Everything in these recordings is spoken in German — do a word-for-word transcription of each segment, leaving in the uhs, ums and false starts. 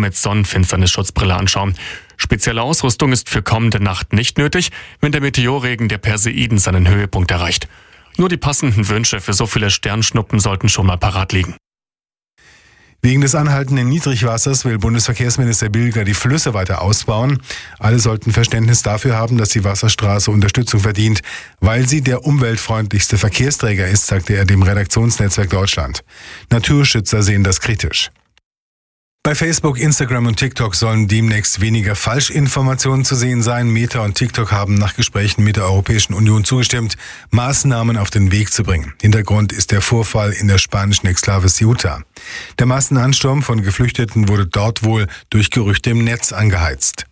mit Sonnenfinsternis-Schutzbrille anschauen. Spezielle Ausrüstung ist für kommende Nacht nicht nötig, wenn der Meteorregen der Perseiden seinen Höhepunkt erreicht. Nur die passenden Wünsche für so viele Sternschnuppen sollten schon mal parat liegen. Wegen des anhaltenden Niedrigwassers will Bundesverkehrsminister Bilger die Flüsse weiter ausbauen. Alle sollten Verständnis dafür haben, dass die Wasserstraße Unterstützung verdient, weil sie der umweltfreundlichste Verkehrsträger ist, sagte er dem Redaktionsnetzwerk Deutschland. Naturschützer sehen das kritisch. Bei Facebook, Instagram und TikTok sollen demnächst weniger Falschinformationen zu sehen sein. Meta und TikTok haben nach Gesprächen mit der Europäischen Union zugestimmt, Maßnahmen auf den Weg zu bringen. Hintergrund ist der Vorfall in der spanischen Exklave Ceuta. Der Massenansturm von Geflüchteten wurde dort wohl durch Gerüchte im Netz angeheizt.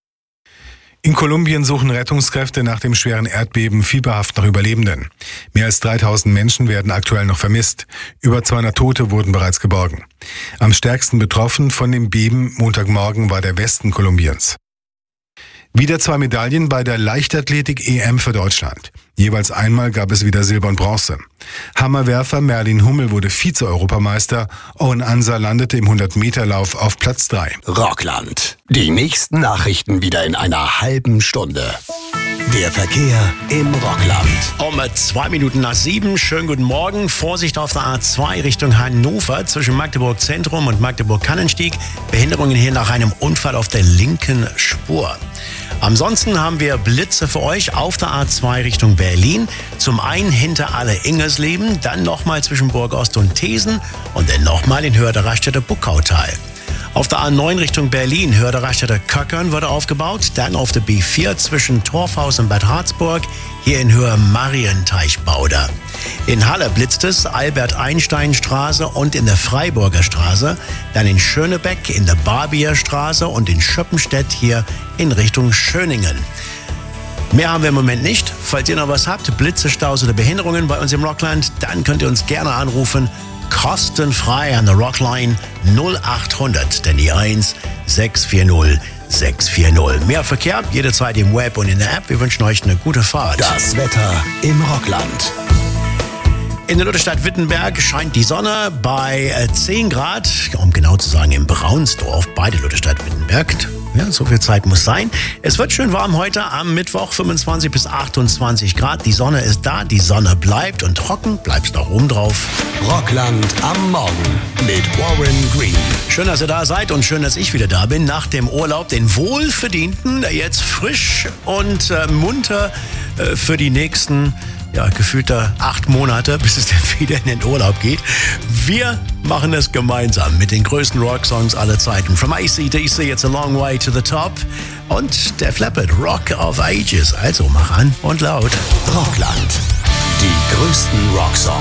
In Kolumbien suchen Rettungskräfte nach dem schweren Erdbeben fieberhaft nach Überlebenden. Mehr als dreitausend Menschen werden aktuell noch vermisst. Über zweihundert Tote wurden bereits geborgen. Am stärksten betroffen von dem Beben Montagmorgen war der Westen Kolumbiens. Wieder zwei Medaillen bei der Leichtathletik-E M für Deutschland. Jeweils einmal gab es wieder Silber und Bronze. Hammerwerfer Merlin Hummel wurde Vize-Europameister. Owen Ansa landete im hundert-Meter-Lauf auf Platz drei. Rockland. Die nächsten Nachrichten wieder in einer halben Stunde. Der Verkehr im Rockland. Um zwei Minuten nach sieben. Schönen guten Morgen. Vorsicht auf der A zwei Richtung Hannover zwischen Magdeburg Zentrum und Magdeburg Kannenstieg. Behinderungen hier nach einem Unfall auf der linken Spur. Ansonsten haben wir Blitze für euch auf der A zwei Richtung Berlin. Zum einen hinter Alle-Ingersleben, dann nochmal zwischen Burgost und Thesen und dann nochmal in Höhe der Raststätte Buckautal. Auf der A neun Richtung Berlin, Höhe der Raststätte Köckern wurde aufgebaut. Dann auf der B vier zwischen Torfhaus und Bad Harzburg, hier in Höhe Marienteichbauder. In Halle blitzt es, Albert-Einstein-Straße und in der Freiburger Straße. Dann in Schönebeck, in der Barbier Straße und in Schöppenstedt hier in Richtung Schöningen. Mehr haben wir im Moment nicht. Falls ihr noch was habt, Blitze, Staus oder Behinderungen bei uns im Rockland, dann könnt ihr uns gerne anrufen. Kostenfrei an der Rockline null achthundert, denn die eins sechs vier null sechs vier null. Mehr Verkehr jederzeit im Web und in der App. Wir wünschen euch eine gute Fahrt. Das Wetter im Rockland. In der Lutherstadt Wittenberg scheint die Sonne bei zehn Grad, um genau zu sagen in Braunsdorf, bei der Lutherstadt Wittenberg. Ja, so viel Zeit muss sein. Es wird schön warm heute am Mittwoch, fünfundzwanzig bis achtundzwanzig Grad. Die Sonne ist da, die Sonne bleibt und trocken, bleibst auch oben drauf. Rockland am Morgen mit Warren Green. Schön, dass ihr da seid und schön, dass ich wieder da bin. Nach dem Urlaub, den wohlverdienten, jetzt frisch und äh, munter äh, für die nächsten ja, gefühlte acht Monate, bis es dann wieder in den Urlaub geht. Wir machen es gemeinsam mit den größten Rock-Songs aller Zeiten. From A C D C, It's a Long Way to the Top. Und der Flappert, Rock of Ages. Also mach an und laut. Rockland. Die größten Rock-Songs.